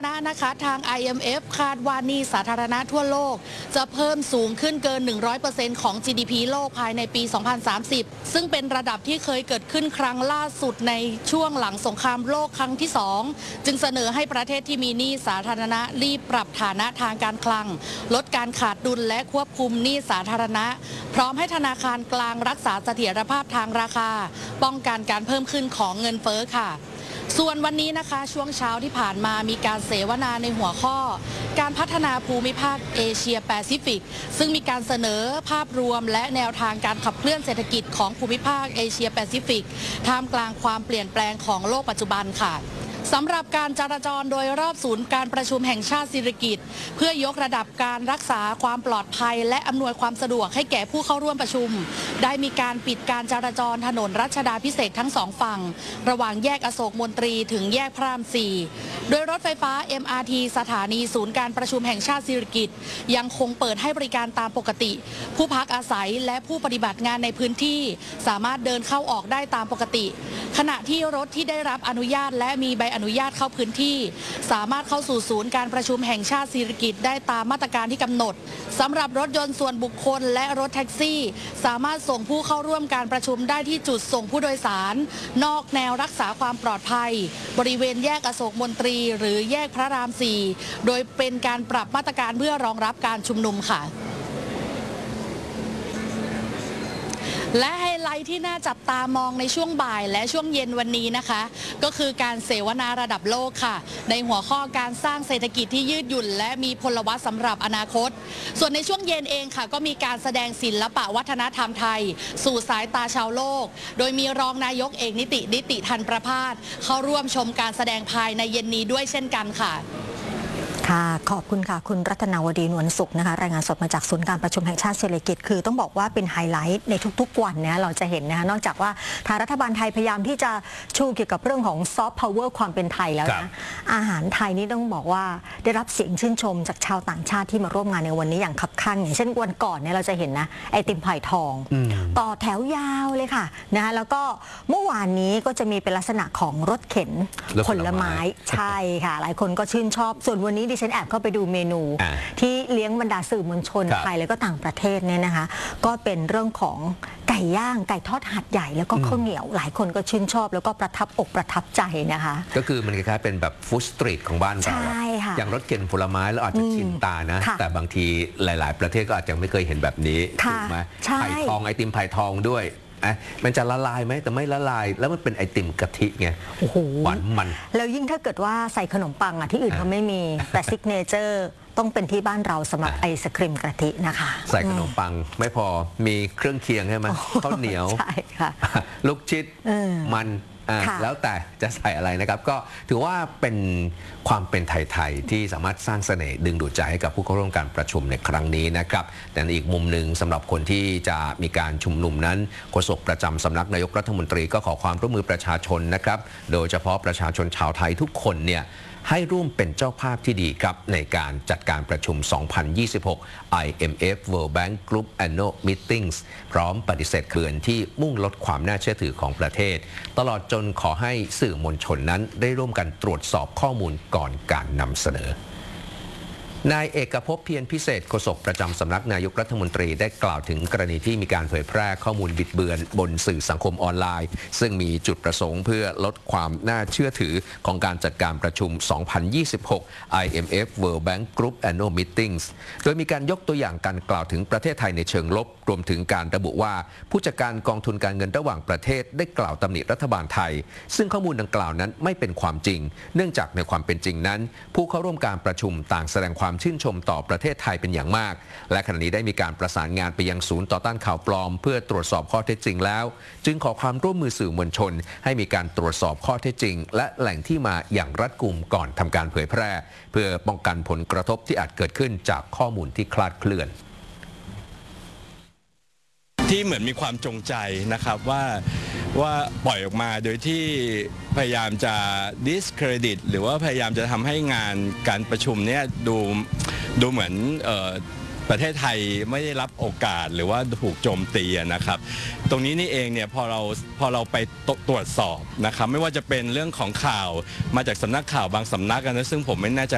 นะคะทาง IMF คาดว่าหนี้สาธารณะทั่วโลกจะเพิ่มสูงขึ้นเกิน 100% ของ GDP โลกภายในปี 2030 ซึ่งเป็นระดับที่เคยเกิดขึ้นครั้งล่าสุดในช่วงหลังสงครามโลกครั้งที่ 2 จึงเสนอให้ประเทศที่มีหนี้สาธารณะรีบปรับฐานะทางการคลังลดการขาดดุลและควบคุมหนี้สาธารณะพร้อมให้ธนาคารกลางรักษาเสถียรภาพทางราคาป้องกันการเพิ่มขึ้นของเงินเฟ้อค่ะส่วนวันนี้นะคะช่วงเช้าที่ผ่านมามีการเสวนาในหัวข้อการพัฒนาภูมิภาคเอเชียแปซิฟิกซึ่งมีการเสนอภาพรวมและแนวทางการขับเคลื่อนเศรษฐกิจของภูมิภาคเอเชียแปซิฟิกท่ามกลางความเปลี่ยนแปลงของโลกปัจจุบันค่ะสำหรับการจราจรโดยรอบศูนย์การประชุมแห่งชาติสิริกิติ์เพื่อยกระดับการรักษาความปลอดภัยและอำนวยความสะดวกให้แก่ผู้เข้าร่วมประชุมได้มีการปิดการจราจรถนนรัชดาพิเศษกทั้งสองฝั่งระหว่างแยกอโศกมนตรีถึงแยกพระราม 4โดยรถไฟฟ้า MRT สถานีศูนย์การประชุมแห่งชาติสิริกิติ์ยังคงเปิดให้บริการตามปกติผู้พักอาศัยและผู้ปฏิบัติงานในพื้นที่สามารถเดินเข้าออกได้ตามปกติขณะที่รถที่ได้รับอนุญาตและมีใบอนุญาตเข้าพื้นที่สามารถเข้าสู่ศูนย์การประชุมแห่งชาติสิริกิติ์ได้ตามมาตรการที่กำหนดสำหรับรถยนต์ส่วนบุคคลและรถแท็กซี่สามารถส่งผู้เข้าร่วมการประชุมได้ที่จุดส่งผู้โดยสารนอกแนวรักษาความปลอดภัยบริเวณแยกอโศกมนตรีหรือแยกพระราม 4โดยเป็นการปรับมาตรการเพื่อรองรับการชุมนุมค่ะและไฮไลท์ที่น่าจับตามองในช่วงบ่ายและช่วงเย็นวันนี้นะคะก็คือการเสวนาระดับโลกค่ะในหัวข้อการสร้างเศรษฐกิจที่ยืดหยุ่นและมีพลวัตสำหรับอนาคตส่วนในช่วงเย็นเองค่ะก็มีการแสดงศิลปะวัฒนธรรมไทยสู่สายตาชาวโลกโดยมีรองนายกเอกนิติธันประภาสเข้าร่วมชมการแสดงภายในเย็นนี้ด้วยเช่นกันค่ะค่ะขอบคุณค่ะคุณรัตนาวดีนวลสุขนะคะรายงานสดมาจากศูนย์การประชุมแห่งชาติเศรษฐกิจคือต้องบอกว่าเป็นไฮไลท์ในทุกๆวันนะเราจะเห็นนะคะนอกจากว่าทางรัฐบาลไทยพยายามที่จะชูเกี่ยวกับเรื่องของซอฟต์พาวเวอร์ความเป็นไทยแล้วนะอาหารไทยนี่ต้องบอกว่าได้รับเสียงชื่นชมจากชาวต่างชาติที่มาร่วมงานในวันนี้อย่างคับคั่งอย่างเช่นวันก่อนเนี่ยเราจะเห็นนะไอติมไผ่ทองต่อแถวยาวเลยค่ะนะคะแล้วก็เมื่อวานนี้ก็จะมีเป็นลักษณะของรถเข็นผลไม้ใช่ค่ะหลายคนก็ชื่นชอบส่วนวันนี้ดิฉันแอบเข้าไปดูเมนูที่เลี้ยงบรรดาสื่อมวลชนไทยและก็ต่างประเทศเนี่ยนะคะก็เป็นเรื่องของไก่ย่างไก่ทอดหัดใหญ่แล้วก็ข้าวเหนียวหลายคนก็ชื่นชอบแล้วก็ประทับอกประทับใจนะคะก็คือมันคล้ายๆเป็นแบบฟู้ดสตรีทของบ้านเราอย่างรถเข็นผลไม้เราอาจจะชินตานะแต่บางทีหลายๆประเทศก็อาจจะไม่เคยเห็นแบบนี้ถูกไหมไผ่ทองไอติมไผ่ทองด้วยมันจะละลายไหมแต่ไม่ละลายแล้วมันเป็นไอติมกะทิไงหวานมันแล้วยิ่งถ้าเกิดว่าใส่ขนมปังที่อื่นเขาไม่มีแต่ซิกเนเจอร์ต้องเป็นที่บ้านเราสำหรับไอศครีมกะทินะคะใส่ขนมปังไม่พอมีเครื่องเคียงใช่ไหมข้าวเหนียวใช่ค่ะลูกชิดมันแล้วแต่จะใส่อะไรนะครับก็ถือว่าเป็นความเป็นไทยๆที่สามารถสร้างเสน่ห์ดึงดูดใจให้กับผู้เข้าร่วมการประชุมในครั้งนี้นะครับแต่อีกมุมหนึ่งสำหรับคนที่จะมีการชุมนุมนั้นโฆษกประจำสำนักนายกรัฐมนตรีก็ขอความร่วมมือประชาชนนะครับโดยเฉพาะประชาชนชาวไทยทุกคนเนี่ยให้ร่วมเป็นเจ้าภาพที่ดีครับในการจัดการประชุม 2026 IMF World Bank Group Annual Meetings พร้อมปฏิเสธเขื่อนที่มุ่งลดความน่าเชื่อถือของประเทศตลอดจนขอให้สื่อมวลชนนั้นได้ร่วมกันตรวจสอบข้อมูลก่อนการนำเสนอนายเอกภพเพียรพิเศษโฆษกประจำสำนักนายกรัฐมนตรีได้กล่าวถึงกรณีที่มีการเผยแพร่ข้อมูลบิดเบือนบนสื่อสังคมออนไลน์ซึ่งมีจุดประสงค์เพื่อลดความน่าเชื่อถือของการจัดการประชุม 2026 IMF World Bank Group Annual Meetings โดยมีการยกตัวอย่างการกล่าวถึงประเทศไทยในเชิงลบรวมถึงการระบุว่าผู้จัดการกองทุนการเงินระหว่างประเทศได้กล่าวตำหนิรัฐบาลไทยซึ่งข้อมูลดังกล่าวนั้นไม่เป็นความจริงเนื่องจากในความเป็นจริงนั้นผู้เข้าร่วมการประชุมต่างแสดงความชื่นชมต่อประเทศไทยเป็นอย่างมากและขณะนี้ได้มีการประสานงานไปยังศูนย์ต่อต้านข่าวปลอมเพื่อตรวจสอบข้อเท็จจริงแล้วจึงขอความร่วมมือสื่อมวลชนให้มีการตรวจสอบข้อเท็จจริงและแหล่งที่มาอย่างรัดกุมก่อนทำการเผยแพร่เพื่อป้องกันผลกระทบที่อาจเกิดขึ้นจากข้อมูลที่คลาดเคลื่อนที่เหมือนมีความจงใจนะครับว่าปล่อยออกมาโดยที่พยายามจะ discredit หรือว่าพยายามจะทำให้งานการประชุมเนี่ยดูเหมือนประเทศไทยไม่ได้รับโอกาสหรือว่าถูกโจมตีนะครับตรงนี้นี่เองเนี่ยพอเราไปตรวจสอบนะครับไม่ว่าจะเป็นเรื่องของข่าวมาจากสำนักข่าวบางสำนักนะซึ่งผมไม่แน่ใจ